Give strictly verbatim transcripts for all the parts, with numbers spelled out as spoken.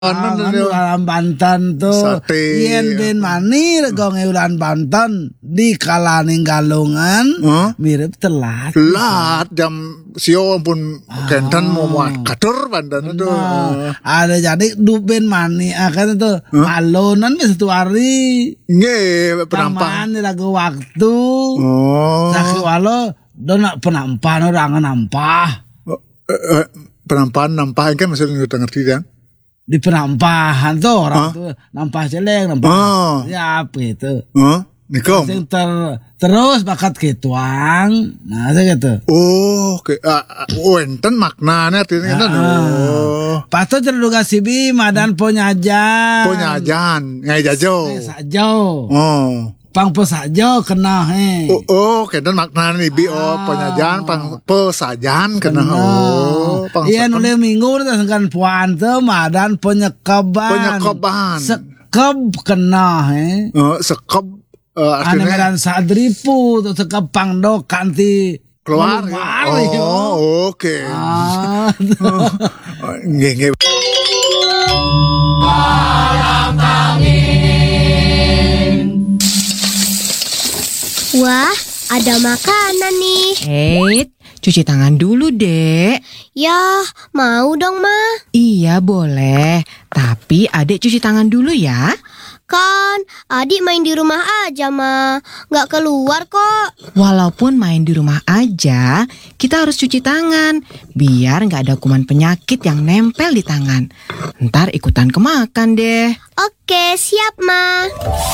Ah, kan ulan Banten tuh yen ben mani regong ulan Banten di kalaning galungan huh? Mirip telat telat jam sio pun ah. Kenten mau kadur Banten itu nah, ada jadi du ben mani akan itu huh? Malonan bisa satu hari nge penampahan lagu waktu oh. Sakit walau dona penampahan orang nampah oh, eh, eh, penampahan nampah kan masih ngerti kan di penampahan tuh orang huh? Tuh nampah celeng nampah oh. Ya apa itu huh? Nikom ter, terus bakat kituang nah gitu oh ke uh, wenten maknanya artinya kan oh pasto terduga sibi madan ponyajan ponyajan ngai jajo sajo oh pang pesajo kena he oh, oh kena makna nih bi oh penyajan pang pesajan kena, kena. Oh iya nulis minggu itu kan puan tuh madan penyekaban penyekaban sekep kena he oh sekep uh, ane medan sadripu tuh sekep pangdo kanti keluar ya? Oh oke okay. Ah, nge nge malam angin. Wah, ada makanan nih. Hei, cuci tangan dulu, Dek. Ya, mau dong, Ma. Iya, boleh. Tapi Adek cuci tangan dulu ya. Kan, adik main di rumah aja, Ma. Nggak keluar kok. Walaupun main di rumah aja, kita harus cuci tangan. Biar nggak ada kuman penyakit yang nempel di tangan. Ntar ikutan kemakan deh. Oke, siap, Ma.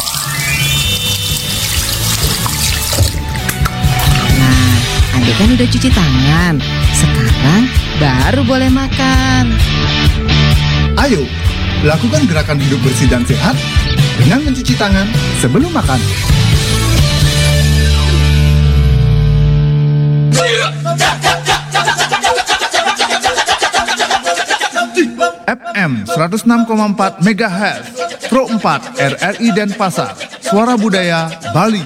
Adek kan udah cuci tangan. Sekarang baru boleh makan. Ayo, lakukan gerakan hidup bersih dan sehat dengan mencuci tangan sebelum makan. F M seratus enam koma empat megahertz Pro empat R R I Denpasar. Suara Budaya Bali.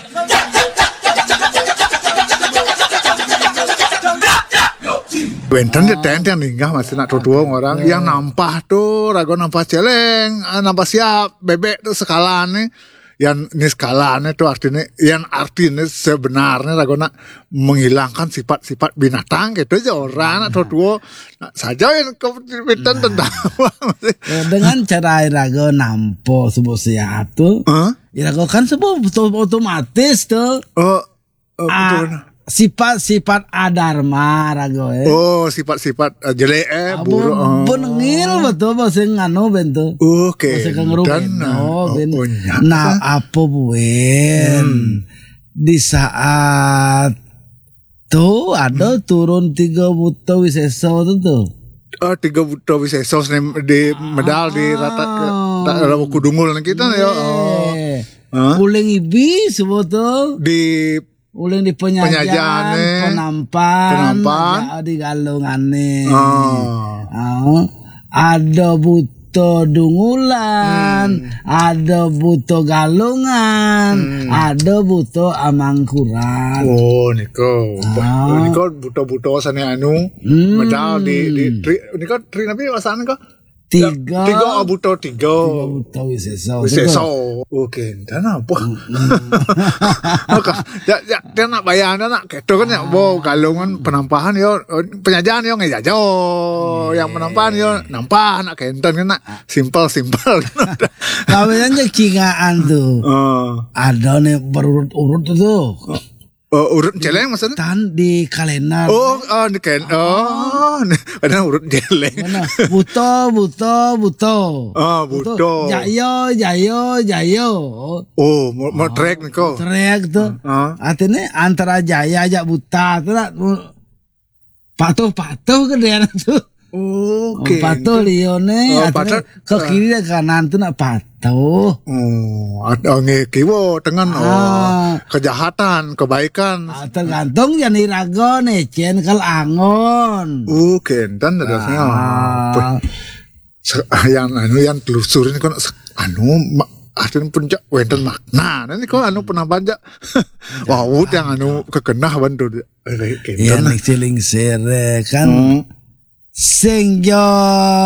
Wenten de tenten ninggah masih nak dua orang yeah. Yang nampah tuh rago nampah celeng, nampah siap bebek tuh skalane. Yang ini skalane tuh artinya yang artinya sebenarnya rago nak menghilangkan sifat-sifat binatang gitu aja orang atau dua nah, saja yang kompeten tentang dengan cara rago nampo sebuah siap tuh. Huh? Ya rago kan sebuah otomatis tuh. Oh, oh betul. Ah. Sifat-sifat adharma rago eh. Oh sifat-sifat uh, jelek eh buruk oh. Benengil betul bahasa ngano bentuk oke okay. Dan oh, ben. oh, nah apa buen hmm. Di saat tuh ada hmm. turun tiga buta wiseso tuh tuh oh tiga buta wiseso di medal ah. Di rata dalam kudungul kita ya oh. Huh? Uling ibi sebetulnya di ulin di penyajan, penampan, penampan. Di galungane. Oh. Oh. Ada buto dungulan, hmm. Ada buto galungan, hmm. Ada buto amangkuran. Oh, niko. Oh. Niko buto-buto sane anu, hmm. Medal di di tri, niko tri nabi wasan ko. Tiga tiga oh, buto tiga tiga buto wiseso wiseso oke dan apa ya ya dia nak bayang dia nak gitu kan ya bo galungan penampahan yo penyajian yo ngejajo yang penampahan yo nampah nak kenten kan nak simple simple kawinan aja kingaan tuh ada nih berurut-urut tuh. Oh, urut celeng maksudnya? Tan di kalender. Oh, oh di kalender. Oh, ada urut celeng. Buto, buto, buto. Oh, buto. Jayo, jayo, jayo. Oh, mau mau trek nih kok. Trek tuh. Artinya antara jaya aja buta tuh lah. Patuh-patuh ke dia tuh. Oke. Okay. Patuh lione, oh, artinya ke kiri dan kanan tuh nak patuh. Oh, ada ngekiwo dengan ah. Oh, kejahatan, kebaikan. Ah, tergantung yang irago necen kal angon. Oh, kentan terusnya. Ah. Yang anu yang telusurin kan anu artinya puncak wenten makna. Nanti kau anu pernah banyak. Wah, yang anu kekenah bantu. Yang ciling sere kan. Hmm. Sing yo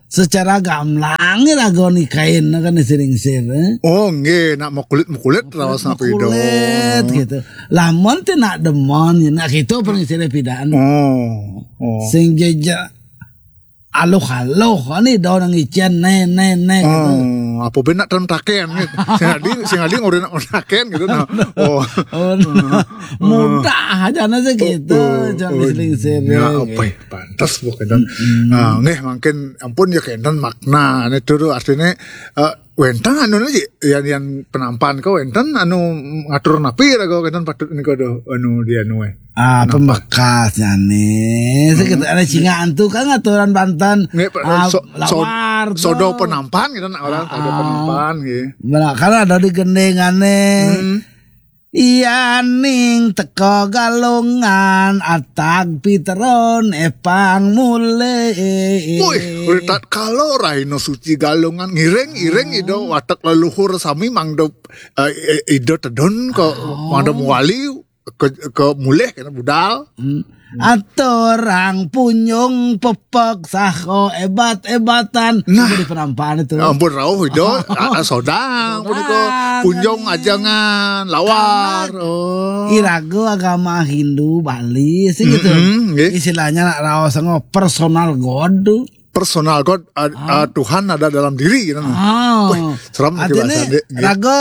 secara gamblang rago nikahin kan disering-sir. Eh? Oh nggih, nak mau kulit mau kulit raos na pido. Kulit gitu. Lamun teh nak demon nak gitu pengisir pidaan. Oh. Oh. Sing jeja aloh-aloh ani daw nang ician ne ne ne gitu. Oh, apa benak dalam taken gitu. Sing adi sing adi ngori nak taken gitu nah. Oh. Oh, nah. Mudah aja nase gitu, jangan disering-sir. Ya, apa ya, pantas bukan. Nah, nggih mungkin ampun ya kenten makna itu tuh artinya uh, wenten anu aja yang yang penampan kau wenten anu ngatur napi lah kau kenten patut nih kau do anu dia anu eh. Ah, pembekasnya nih. Sekitar ada cingaan tuh kan aturan Banten. Nggih, Ah, so, so, lawar tuh. sodo penampan gitu nah orang sodo penampan gitu. Benar, karena ada di gendengane. Hmm. Iya ning teko galungan atag pitron epang mule. Wih, udah kalau Raino Suci Galungan ngiring-iring itu watak leluhur sami mangdo uh, ido tedon ke mangdo muali ke ke mulih kena budal. Hmm. Atorang punyung pepek saho ebat-ebatan. Nah. Itu di penampakan itu. Ampun rauh itu ah, sodang puniko punjong ajangan lawar. Oh. Irago agama Hindu Bali sih gitu. Mm-hmm, nggih. Istilahnya nak raos ngo personal god. Personal God uh, uh, Tuhan ada dalam diri gitu. Oh. Wih, seram ke Artinya bahasa dek. rago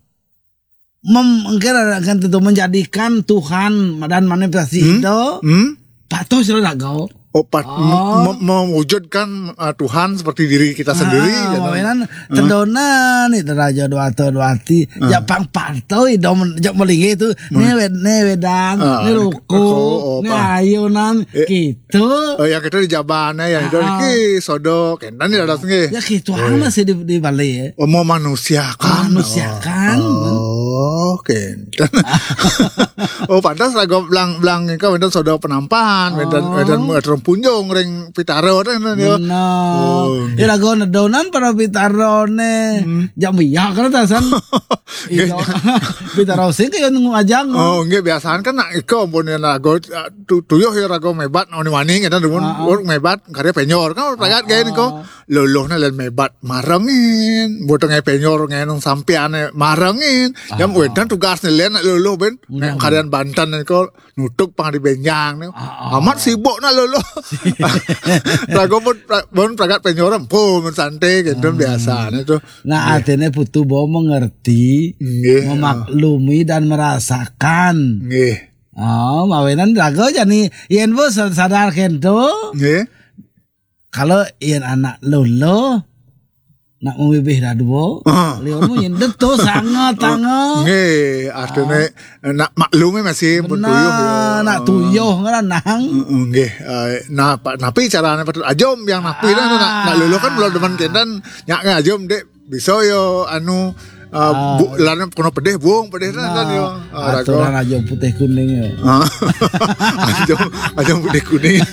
mem mungkin akan tentu menjadikan Tuhan dan manifestasi itu Hmm? patuh sih rago. Opat Oh. mem- mewujudkan uh, Tuhan seperti diri kita sendiri Ah, gitu. Mawinan tedonan itu raja dua atau dua hati. Ya pang pantau idom jak melingi itu ne wed ne wedang, Ah, ne ruku, oh, ne apa? ayunan gitu. Oh, yang kita di Jabane yang itu iki sodo kentan tidak datang nggih. Ya gitu aja sih di, di Bali ya. Oh, mau manusia kan? Manusia kan. Oh, kentan. Oh, pantas rago belang belang kau itu sodo penampan, dan dan dan punjung ring pitaro kan ya. No, ira go na donan para pitarone. Jam iya kan tasan. Itu pitaro sing kayak nunggu ajang. Oh, nggih biasaan kan nak iko pun yang rago uh, tu- tuyuh ya rago mebat oni wani kita demun urut mebat karya penyor kan ragat kayak niko luluh na len mebat marengin botong penyor ngenong sampeane marengin jam wedan tugas len luluh ben karyan Banten niko nutuk pang di benjang nih amat sibuk na luluh rago pun pun ragat penyor pun santai gitu biasa itu. Nah, artinya butuh bahwa mengerti, Nggih. memaklumi dan merasakan. Nggih. Oh, mawinan rago jadi yen bos sadar kento. Nggih. Kalau yen anak lolo nak membibih raduo, Ah. lihat mu yen deto sangat sangat. Nggih, artinya nak maklumnya masih pun tuyuh ya. Nah, nak tuyuh ngeranang. Mm, nggih, eh, nah pa- napi carane patut ajom yang napi lah nak nak lulu kan belum demen kendan nyak ngajom dek bisa yo anu uh, bu, lana kono pedeh buang pedeh kan yo. Ah, rago. Aturan aja putih kuning ya. Ah. Ajom ajom putih kuning.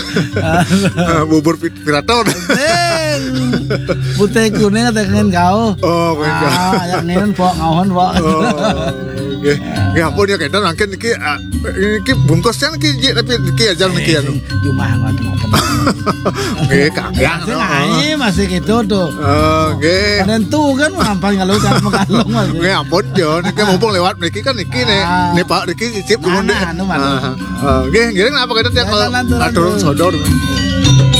Ah, bubur pit- piraton. Teng, putih kuning atau kengen kau. Oh, kengen kau. Ah, yang ngen pok ngawon pok. Oh, nggih. Nggih ampun ya kendan mungkin iki ah, iki bungkusnya iki ji, tapi iki ajang iki anu. Cuma ngoten-ngoten. Nggih, kakek. Sing ae masih gitu tuh. Oh, nggih. Kadang tuh kan ngampang kalau kan mengalung masih. Nggih ampun yo niki mumpung lewat mriki kan niki nih Ah. nih Pak niki cicip Mana, kemudian. anu, mana? Nggih, ngiring apa kita tiap Jalan, turun, atur turun. sodor.